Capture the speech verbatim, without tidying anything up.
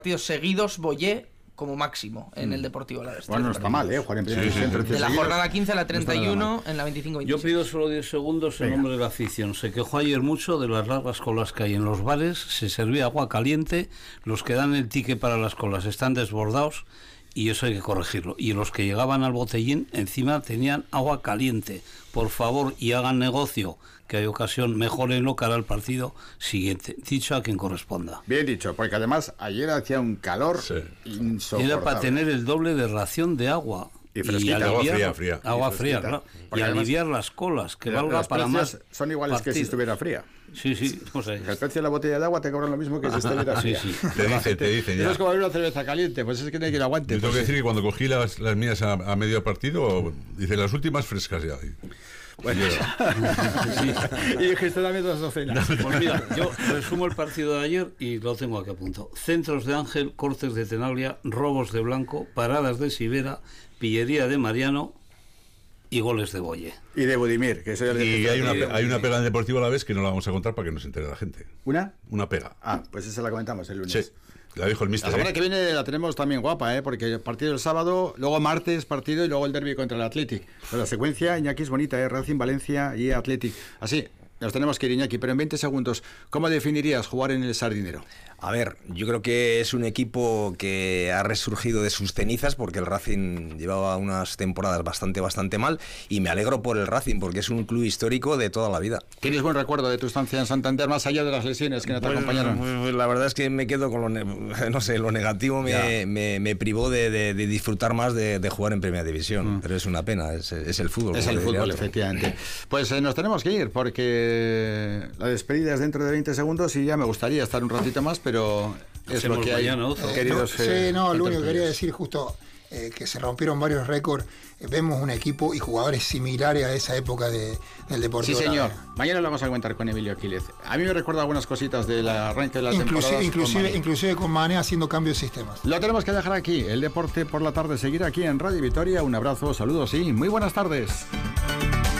partidos seguidos Boyé como máximo en el Deportivo Alavés. Bueno, no está mal, ¿eh? Jugar en primera división. Sí, sí, sí. De la jornada quince a la treinta y uno, no en la veinticinco veintiséis. Yo pido solo diez segundos en nombre de la afición. Se quejó ayer mucho de las largas colas que hay en los bares. Se servía agua caliente. Los que dan el ticket para las colas están desbordados y eso hay que corregirlo. Y los que llegaban al botellín encima tenían agua caliente. Por favor, y hagan negocio, que hay ocasión, mejórenlo cara al partido siguiente. Dicho a quien corresponda. Bien dicho, porque además ayer hacía un calor sí. insoportable. Era para tener el doble de ración de agua. Y fresquita, y aliviar, agua fría, fría. Agua fría, claro. Y aliviar las colas, que valga las para más. Son iguales partido. Que si estuviera fría. Sí, sí, no sé. El precio de la botella de agua te cobran lo mismo que si estuviera fría. Sí, sí. Te dicen, te dicen ya. Es como abrir una cerveza caliente, pues es que no hay que ir aguante. Yo tengo pues que decir que cuando cogí las, las mías a, a medio partido, dice las últimas frescas ya. Bueno, sí. Y dijiste también dos docenas. Pues mira, yo resumo el partido de ayer y lo tengo aquí a punto. Centros de Ángel, cortes de Tenaglia, robos de Blanco, paradas de Sivera, pillería de Mariano y goles de Boye. Y de Budimir, que eso ya Y hay una, hay una pega en Deportivo Alavés que no la vamos a contar para que no se entere la gente. ¿Una? Una pega. Ah, pues esa la comentamos el lunes. Sí. La dijo el mister. La semana ¿eh? que viene la tenemos también guapa, ¿eh? Porque partido el sábado, luego martes partido y luego el derbi contra el Athletic. Pero la secuencia, Iñaki, es bonita, ¿eh? Racing, Valencia y Athletic. Así, nos tenemos que ir, Iñaki, pero en veinte segundos, ¿cómo definirías jugar en el Sardinero? A ver, yo creo que es un equipo que ha resurgido de sus cenizas porque el Racing llevaba unas temporadas bastante, bastante mal y me alegro por el Racing porque es un club histórico de toda la vida. ¿Tienes buen recuerdo de tu estancia en Santander más allá de las lesiones que no te pues, acompañaron? Pues la verdad es que me quedo con lo, ne- no sé, lo negativo me, me, me privó de, de, de disfrutar más de, de jugar en Primera División, mm. pero es una pena, es, es el fútbol. Es el fútbol, efectivamente. Pues eh, nos tenemos que ir porque la despedida es dentro de veinte segundos y ya me gustaría estar un ratito más, pero pero es Hacemos lo que hay, mañana, eh, queridos. No, eh, sí, no, lo único que quería decir justo eh, que se rompieron varios récords. Eh, vemos un equipo y jugadores similares a esa época de, del Deportivo. Sí, señor. Mañana lo vamos a comentar con Emilio Aquiles. A mí me recuerda algunas cositas del arranque de la temporada. Inclusive, con inclusive con Mané haciendo cambios de sistemas. Lo tenemos que dejar aquí. El deporte por la tarde seguirá aquí en Radio Vitoria. Un abrazo, saludos y muy buenas tardes.